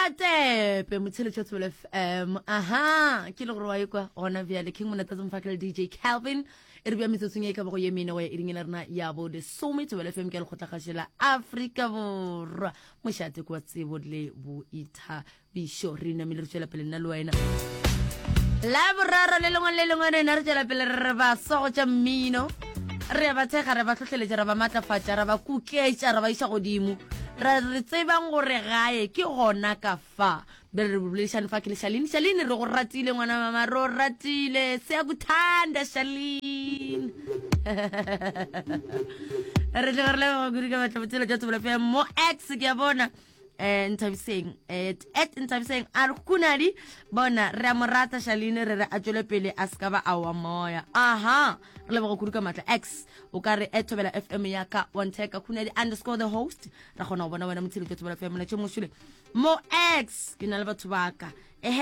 Atepe motshelo tsholo FM aha ke le gore wa ikwa gona bjale king mona tsa mfakela DJ Calvin e re bya metsotsong e ka bogo ye mene we e ringela rena ya bo de summit well FM ke le go tlhagashela Africa borwa moshate kwa tsebo le bo itha bisho rena me le tshela pele nna le wena la boraro le lengwe rena re tshela pele re ba so tša mmino re ba tshega re ba tlhotlheletša re ba matlafatša re ba kuketša re ba isa godimo ra re tsebang gore gae ke gona ka fa be re bulisana fa ke le Shalini re go ratile ngwana mama ro ratile se a kuthanda Shalini re le gore le go guri ka batla botselo tša tsobola fe mo ex ke a bona Ntabiseng Ntabiseng a re kunadi bona re a morata Shalini re a tšwele pele a ska ba a wa moya aha re le go kuruka matla x o ka re etobela FM ya ka wanteka kunadi _ the host ra gona go bona wena motshelo ke tsobola FM na tšhe mošule mo x ke na le batho ba ka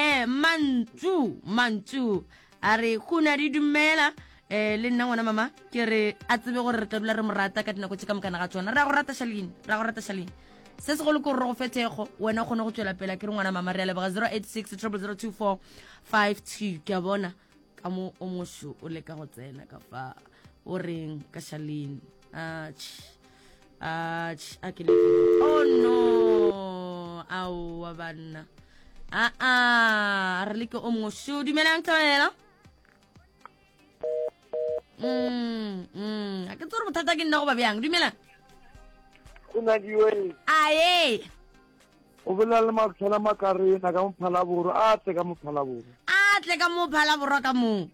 mantšu a re kunadi dumela le nna ngwana mama ke re a tsebe gore re tla dula re morata ka dinako tše ka mokana ga tsona ra go rata Shalini se se go le go re go fethego wena gone go tswela pela ke re ngwana mama re a leboga 086 0002452 ke a bona ka mo o mosho o le ka go tsena ka fa o reng ka Shalini a ke le oh no au wa bana re le ke o mosho dumelang tsamela a ke tsore bothata ke nna go ba bjang dumelang Kuna diwe aye o bolela le matshala makarena ka Mophalaboro a tle ka Mophalaboro ka mo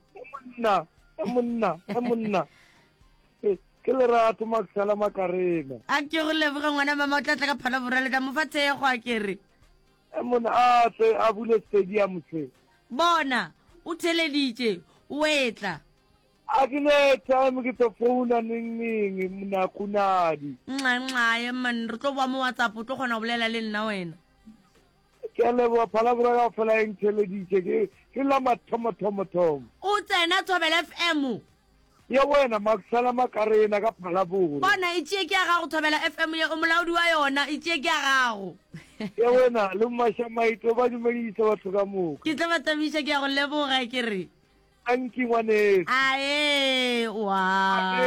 monna ke le rato matshala makarena a ke go leboga ngwana mama o tla ka Phalaboro le ka mo fathego a kere monna a tle a bule stadium se bona o theleditše o etla a ke le time ke to phone neng mna kunadi nxa man re tlo boa mo WhatsApp o tlo gona go bolela le nna wena ke le bo Phalaboro ga fela eng theleditše ke la mathomo o tsena Thobela FM ya wena matshala makarena ka Phalaboro bona e tšee ke ya gago Thobela FM ya o molaodi wa yona e tšee ke ya gago ya wena le mashamaito ba dumedisa batho ka moka ke tla batabiša ke ya go leboga ke re anki ngwane ae wa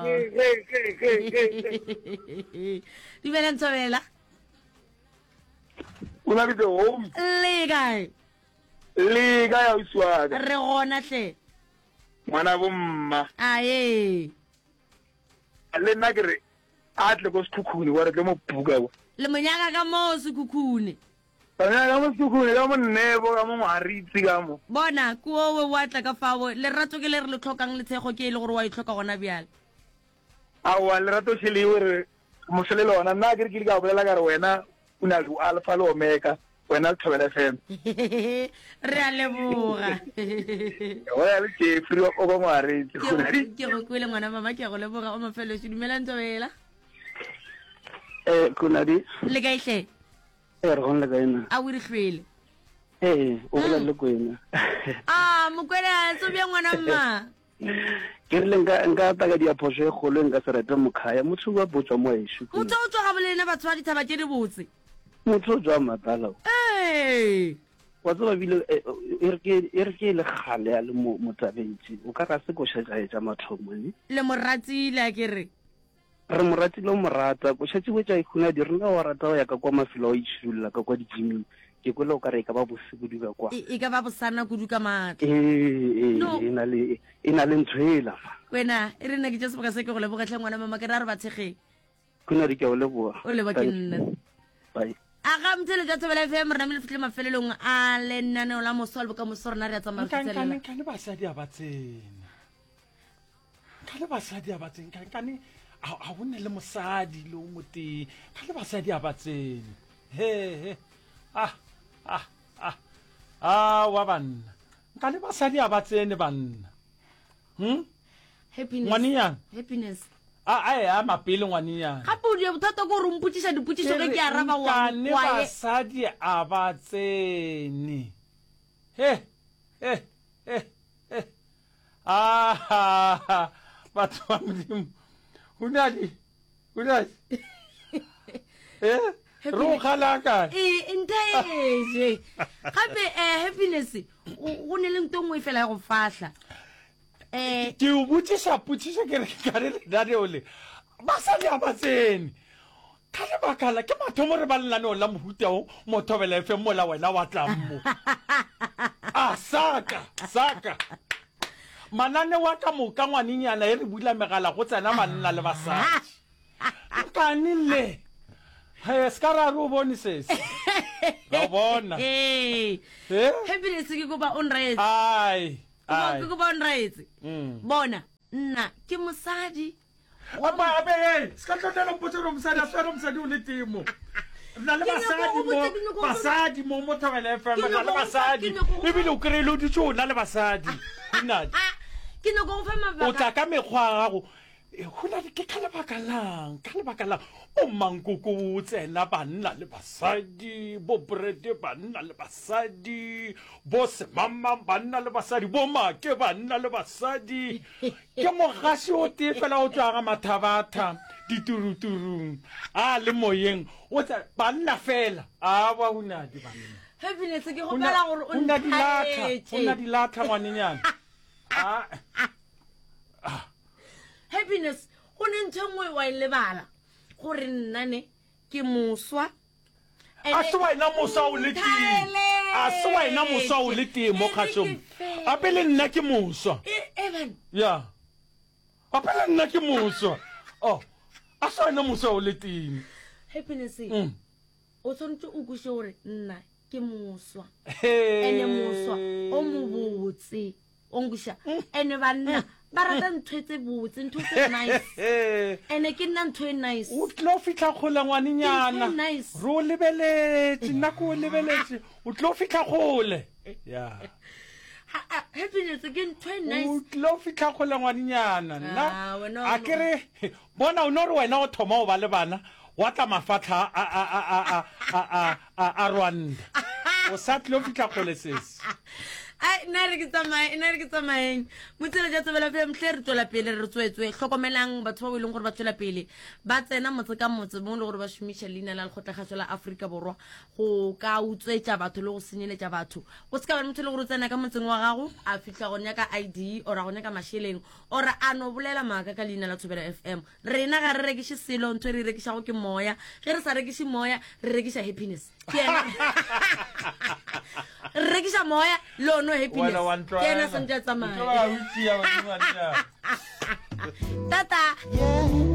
dumelang Thobela una ke home le kae ya uswaga re gona hle ngwana bomma ae le nna ke re a tle go sekhukhune wa re ke mo buka wa le monyaka ka mo sekhukhune ka mo sekhukhune ka mo nnebo ka mo ngwaritsi ka mo bona ke o wa tla ka fao lerato ke le re le tlhokang le tshego ke le gore wa itlhoka gona bjale awa lerato se le gore mošele lona nna ke re ke ka bolela ka re wena o na le alpha le omega wena le Thobela FM re a leboga o ya le Jeffrey o ba ngwaritsi ke go kwele ngwana mama ke go leboga o mafelo se dumelang Thobela kunadi le ka ihle re gona le kaena a o re hlwele o bolela le kwena mokwela so bja ngwana mma ke re nka taka diaphoso e kgolo nka se rete mokhaya motho wa botswa mo esho motho o tswa ga bolena batho ba dithaba tše di botse motho o tswa matala wa tseba bile e re ke le gale ya le motabentsi o ka se ko šetša mathomo le moratile a ke re moratile o morata ko šetše wetša ikhuna di rena wa rata ya ka kwa mafelo a itšhidulla ka kwa dijiming ke kwele o ka re e ka ba bosekudu ka kwa e ka ba bosana kudu ka matla e na le ntshwela wena e re nna ke tša seboka se ke go lebogetlhe ngwana mama ke ra re ba tshege kuna di ke o leboga o leba ke nna bye a ga mthele tša Thobela FM re namile fihle mafelelong a lenaneo la moso le boka moso rena re a tsamaya kane basadi a batseng kane a bone le mosadi le o moteng kane basadi a batseng he wa banna kane basadi a batsene banna happiness a mapele ngwane yang gape o dia bothata ko gore mpotšiša dipotšišo ge ke araba kane basadi a batsene batho ba modimo hunadi ro khalaka Intege gape happiness o ne leng tongwe fela ya go fahla ke o botsisa ke re ka re dare ole ba sa le abatseni ka le bakala ke mathomo re ba lelano la mohuta o Mothobela FM mola wena wa tlammo saka manane wa ka moka ngwaninyana e re bula megala go tsena manna le basadi kanile he skara ro bone sese ga bona happiness ke go ba on right ai ke go ba on right bona nna ke mosadi Aba abe ska tlotlela mpotse ro mosadi a swere mosadi o le timo nna le basadi mo Mothobela FM nna le basadi e bile o krele o ditšona le basadi nna ke no go fa mabaka o tla ka mekgwa gago hona ke ka lebaka lang o mankoko o tsena banna le basadi bo brede banna le basadi bo semama banna le basadi bo make banna le basadi ke mogasi o te fela o tswa ga mathabatha dituruturu le moyeng o tsa banna fela ba hona di banna happiness ke go pela gore o nna dilatha ngwanenyana happiness o ne ntshengwe wa lebala gore nnane ke moswa a se wena mosa o le teng mo kgatlhong a pele nna ke moswa ya a pele nna ke moswa a se wena mosa o le teng happiness o tshwanetse o kuse gore nna ke moswa ene moswa o mo botse ongusha ene banna ba rata ntwetse botse ntwetse nice ene ke nna ntwe nice o tlo fitla khola ngwaninyana ro lebeletse nna ko lebeletse o tlo fitla khole ya happiness ke ntwe nice o tlo fitla khola ngwaninyana nna a kere bona o no re wena o thoma o ba le bana wa tla mafatla a Rwanda o sa tlo fitla khole sese nna re ke tsamaeng motsela ja Thobela FM tle re tswela pele re tswetswe hlokomelang batho ba ileng gore ba tswela pele ba tsena motse ka motse mo le gore ba shumisha leina la lekgotlagatso la Afrika Borwa go ka utswetsa batho le go senyeletsa batho go se ka ba motho le gore tsena ka motseng wa gago a fitla go nyaka ID ora go nyaka masheleng ora a no bolela maka ka leina la Thobela FM rena ga re rekiše selo ntwe re rekisha go ke moya ge re sa rekiše moya re rekisha happiness rekisha moya lo no happiness kena sentja tsamaya tata